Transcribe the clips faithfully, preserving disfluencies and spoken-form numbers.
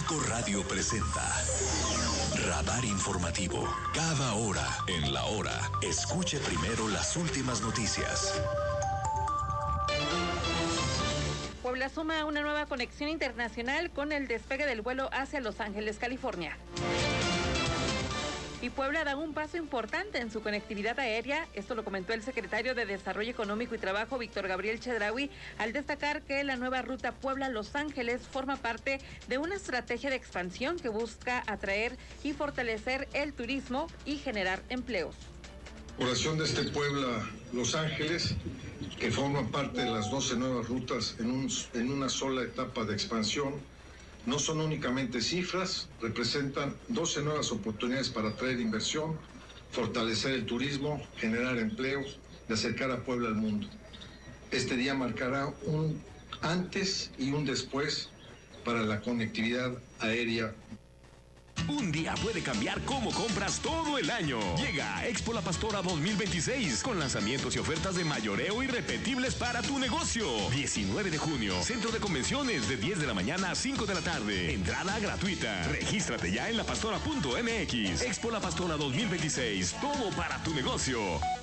cinco Radio presenta Radar Informativo. Cada hora en la hora, escuche primero las últimas noticias. Puebla suma una nueva conexión internacional con el despegue del vuelo hacia Los Ángeles, California. Y Puebla da un paso importante en su conectividad aérea. Esto lo comentó el secretario de Desarrollo Económico y Trabajo, Víctor Gabriel Chedraui, al destacar que la nueva ruta Puebla-Los Ángeles forma parte de una estrategia de expansión que busca atraer y fortalecer el turismo y generar empleos. Oración de este Puebla-Los Ángeles, que forman parte de las doce nuevas rutas en, un, en una sola etapa de expansión. No son únicamente cifras, representan doce nuevas oportunidades para atraer inversión, fortalecer el turismo, generar empleos y acercar a Puebla al mundo. Este día marcará un antes y un después para la conectividad aérea. Un día puede cambiar cómo compras todo el año. Llega Expo La Pastora dos mil veintiséis con lanzamientos y ofertas de mayoreo irrepetibles para tu negocio. diecinueve de junio, Centro de Convenciones de diez de la mañana a cinco de la tarde. Entrada gratuita. Regístrate ya en lapastora punto m x. Expo La Pastora dos mil veintiséis. Todo para tu negocio.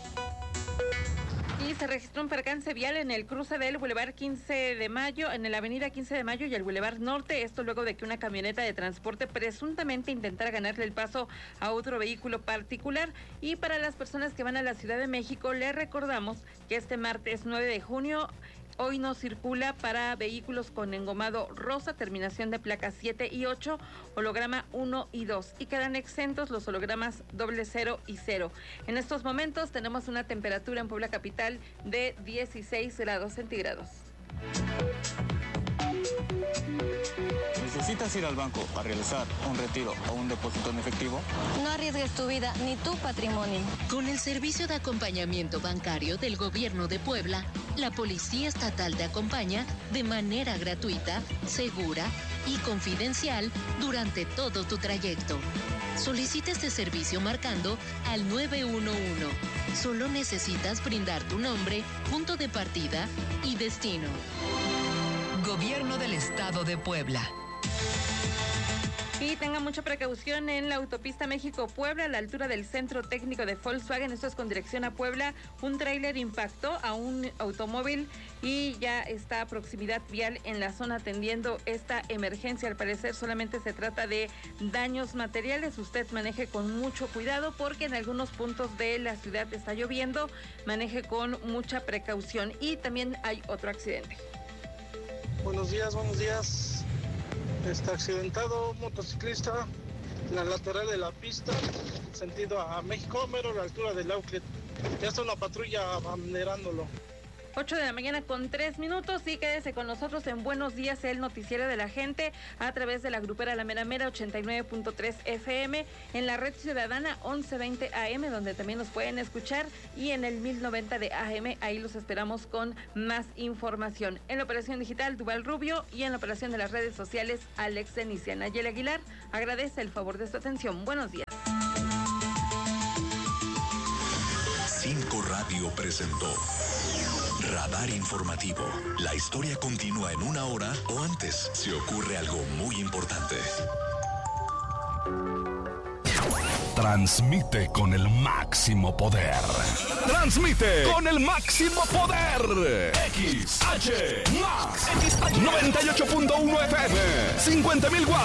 Y se registró un percance vial en el cruce del Boulevard quince de mayo, en la avenida quince de mayo y el Boulevard Norte. Esto luego de que una camioneta de transporte presuntamente intentara ganarle el paso a otro vehículo particular. Y para las personas que van a la Ciudad de México, les recordamos que este martes nueve de junio... hoy no circula para vehículos con engomado rosa, terminación de placas siete y ocho, holograma uno y dos. Y quedan exentos los hologramas doble cero y cero. En estos momentos tenemos una temperatura en Puebla capital de dieciséis grados centígrados. ¿Necesitas ir al banco a realizar un retiro o un depósito en efectivo? No arriesgues tu vida ni tu patrimonio. Con el servicio de acompañamiento bancario del Gobierno de Puebla, la Policía Estatal te acompaña de manera gratuita, segura y confidencial durante todo tu trayecto. Solicita este servicio marcando al nueve uno uno. Solo necesitas brindar tu nombre, punto de partida y destino. Gobierno del Estado de Puebla. Y tenga mucha precaución en la autopista México-Puebla, a la altura del centro técnico de Volkswagen. Esto es con dirección a Puebla. Un tráiler impactó a un automóvil y ya está a proximidad vial en la zona atendiendo esta emergencia. Al parecer solamente se trata de daños materiales. Usted maneje con mucho cuidado porque en algunos puntos de la ciudad está lloviendo. Maneje con mucha precaución. Y también hay otro accidente. Buenos días, buenos días. Está accidentado un motociclista en la lateral de la pista, sentido a México, mero a la altura del outlet. Ya está una patrulla abanderándolo. ocho de la mañana con tres minutos y quédese con nosotros en Buenos Días, el noticiero de la gente, a través de la grupera La Mera Mera ochenta y nueve punto tres F M, en la red ciudadana once veinte A M, donde también nos pueden escuchar, y en el mil noventa de A M, ahí los esperamos con más información. En la operación digital, Duval Rubio, y en la operación de las redes sociales, Alex Denicia. Nayeli Aguilar agradece el favor de su atención. Buenos días. cinco Radio presentó Radar Informativo. La historia continúa en una hora o antes si ocurre algo muy importante. Transmite con el máximo poder. Transmite con el máximo poder. X H Max noventa y ocho punto uno F M. cincuenta mil watts.